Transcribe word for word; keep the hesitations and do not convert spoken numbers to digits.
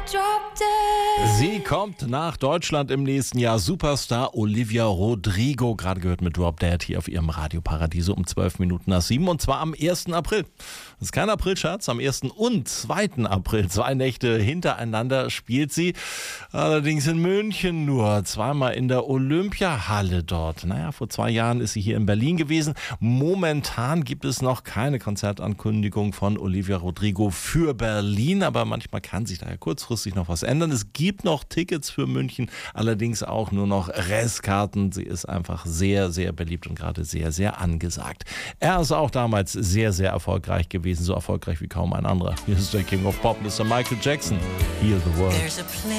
Sie kommt nach Deutschland im nächsten Jahr. Superstar Olivia Rodrigo, gerade gehört mit Drop Dead hier auf ihrem Radio Paradiso um zwölf Minuten nach sieben und zwar am ersten April. Das ist kein Aprilscherz, am ersten und zweiten April, zwei Nächte hintereinander spielt sie. Allerdings in München nur, zweimal in der Olympiahalle dort. Naja, vor zwei Jahren ist sie hier in Berlin gewesen. Momentan gibt es noch keine Konzertankündigung von Olivia Rodrigo für Berlin, aber manchmal kann sich da ja kurzfristig noch was ändern. Es gibt noch Tickets für München, allerdings auch nur noch Restkarten. Sie ist einfach sehr, sehr beliebt und gerade sehr, sehr angesagt. Er ist auch damals sehr, sehr erfolgreich gewesen, so erfolgreich wie kaum ein anderer. Hier ist der King of Pop, Mister Michael Jackson. Heal the World.